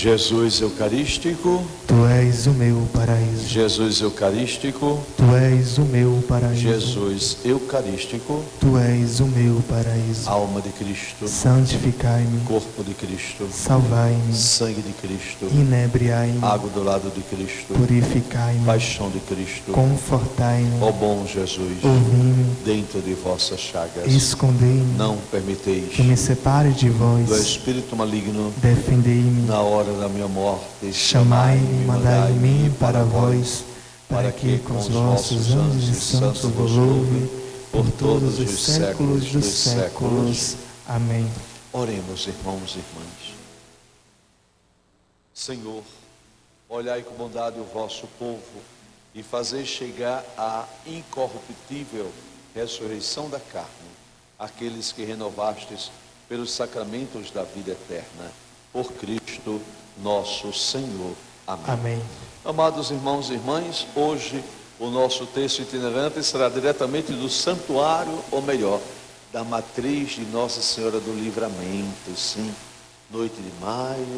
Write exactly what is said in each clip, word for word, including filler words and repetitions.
Jesus Eucarístico, Tu és o meu paraíso. Jesus Eucarístico, Tu és o meu paraíso. Jesus Eucarístico, Tu és o meu paraíso. alma de Cristo, Santificai-me, corpo de Cristo, salvai-me, sangue de Cristo, inebriai-me, água do lado de Cristo, purificai-me, paixão de Cristo, confortai-me, ó bom Jesus, ouvi-me, dentro de vossas chagas, escondei-me, não permiteis que me separe de vós, do espírito maligno, defendei-me, na hora da minha morte, chamai-me, mandai-me para vós, para que com os vossos anjos e santos vos louve, por todos os séculos dos séculos. Amém. Oremos, irmãos e irmãs. Senhor, olhai com bondade o vosso povo e fazei chegar à incorruptível ressurreição da carne aqueles que renovastes pelos sacramentos da vida eterna, por Cristo nosso Senhor. Amém. Amém. Amados irmãos e irmãs, hoje o nosso texto itinerante será diretamente do santuário, ou melhor, da matriz de Nossa Senhora do Livramento, sim, noite de maio,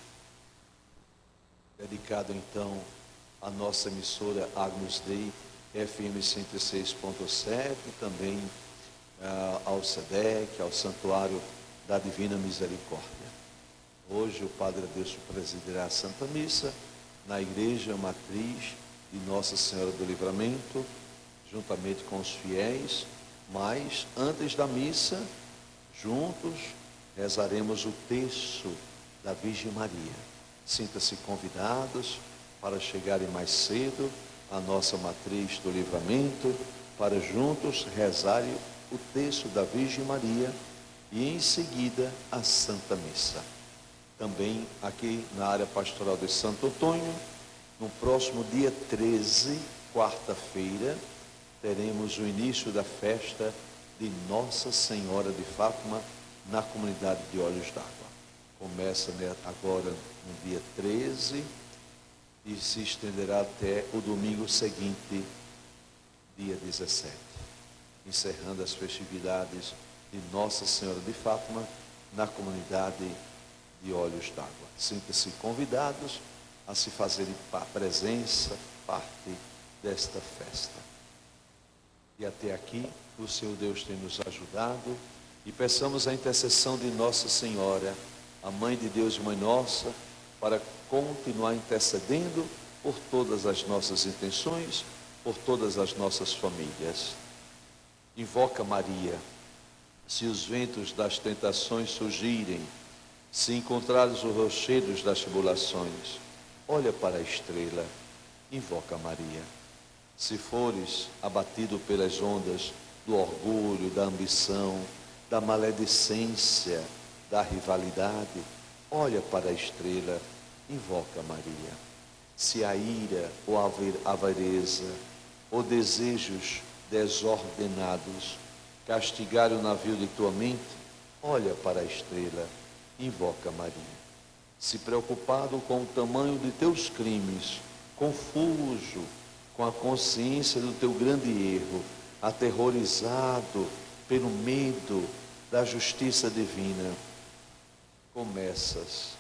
dedicado então à nossa emissora Agnus Dei, F M cento e seis ponto sete, também uh, ao SEDEC, ao Santuário da Divina Misericórdia. Hoje o Padre Adeilson presidirá a Santa Missa na Igreja Matriz de Nossa Senhora do Livramento, juntamente com os fiéis, mas antes da missa, juntos, rezaremos o terço da Virgem Maria. Sinta-se convidados para chegarem mais cedo à nossa Matriz do Livramento, para juntos rezarem o terço da Virgem Maria e em seguida a Santa Missa. Também aqui na área pastoral de Santo Antônio, no próximo dia treze, quarta-feira, teremos o início da festa de Nossa Senhora de Fátima na comunidade de Olhos d'Água. Começa agora no dia treze e se estenderá até o domingo seguinte, dia dezessete, encerrando as festividades de Nossa Senhora de Fátima na comunidade de Olhos d'Água. Sinta-se convidados a se fazerem presença, parte desta festa. E até aqui, o Senhor Deus tem nos ajudado e peçamos a intercessão de Nossa Senhora, a Mãe de Deus e Mãe Nossa, para continuar intercedendo por todas as nossas intenções, por todas as nossas famílias. Invoca Maria, se os ventos das tentações surgirem, se encontrares os rochedos das tribulações, olha para a estrela, invoca Maria. Se fores abatido pelas ondas do orgulho, da ambição, da maledicência, da rivalidade, olha para a estrela, invoca Maria. Se a ira ou a avareza ou desejos desordenados castigarem o navio de tua mente, olha para a estrela, invoca Maria. Se preocupado com o tamanho de teus crimes, confuso com a consciência do teu grande erro, aterrorizado pelo medo da justiça divina, começas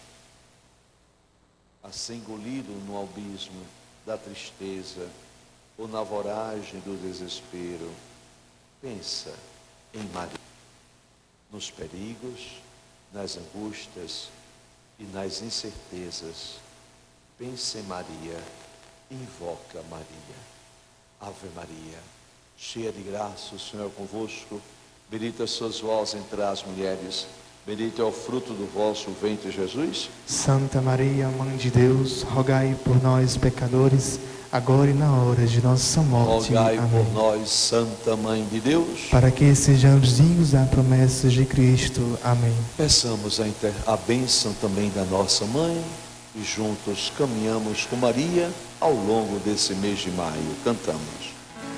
a ser engolido no abismo da tristeza ou na voragem do desespero, pensa em Maria, nos perigos, nas angústias e nas incertezas. Pensa em Maria, invoca Maria. Ave Maria, cheia de graça, o Senhor é convosco. Bendita sois vós entre as mulheres, bendito é o fruto do vosso ventre, Jesus. Santa Maria, Mãe de Deus, rogai por nós, pecadores, agora e na hora de nossa morte. Rogai Amém. por nós, Santa Mãe de Deus, para que sejamos dignos das promessas de Cristo. Amém. Peçamos a, inter... a bênção também da nossa Mãe e juntos caminhamos com Maria ao longo desse mês de maio. Cantamos.